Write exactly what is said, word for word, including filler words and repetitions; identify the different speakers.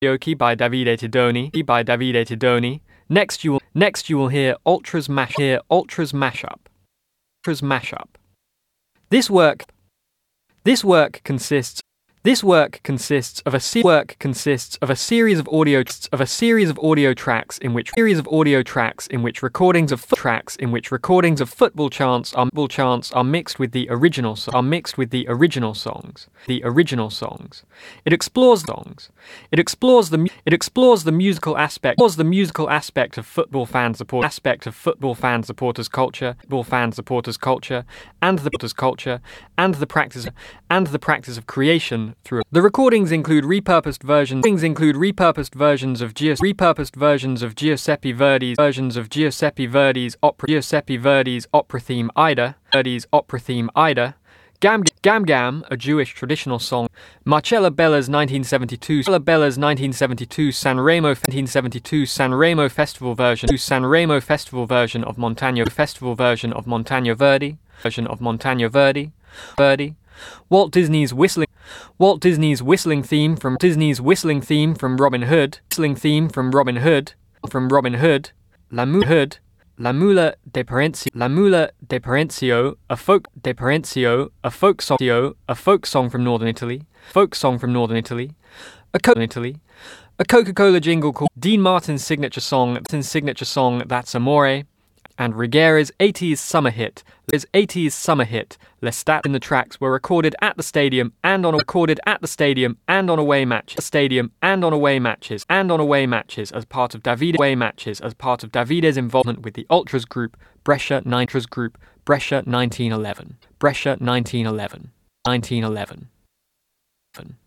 Speaker 1: Yoki by Davide Tidoni by Davide Tidoni. Next you will next you will hear Ultras Mash hear Ultras Mashup. Ultras Mashup. This work This work consists This work consists of a se- work consists of a series of audio of a series of audio tracks in which series of audio tracks in which recordings of fo- tracks in which recordings of football chants are football chants are mixed with the original so- are mixed with the original songs. The original songs. It explores songs. It explores the mu- it explores the musical aspect explores the musical aspect of football fan support aspect of football fan supporters culture, football fan supporters culture, and the supporters culture, and the practice and the practice of creation. Through the recordings include repurposed versions. Things include repurposed versions of Gius- repurposed versions of Giuseppe Verdi's versions of Giuseppe Verdi's opera Giuseppe Verdi's opera theme Ida, Verdi's opera theme Ida, Gam Gam Gam, a Jewish traditional song, Marcella Bella's nineteen seventy-two Marcella Bella's nineteen seventy-two Sanremo nineteen seventy-two Sanremo Festival version, Sanremo Festival version of Montagna Festival version of Montagna Verdi, version of Montagna Verdi, Verdi. Walt Disney's whistling Walt Disney's whistling theme from Disney's whistling theme from Robin Hood whistling theme from Robin Hood from Robin Hood La Mula Hood La Mula de Perencio La Mula de Perencio a folk de Perencio a folk song a folk song from Northern Italy folk song from Northern Italy a co- Italy a Coca-Cola jingle called Dean Martin's signature song Martin's signature song That's Amore, and Righeira's eighties summer hit. His eighties summer hit, Lestat, in the tracks were recorded at the stadium and on recorded at the stadium and on away matches, stadium and on away matches and on away matches as part of Davide away matches as part of Davide's involvement with the Ultras group Brescia Nitras group Brescia nineteen eleven Brescia nineteen eleven nineteen eleven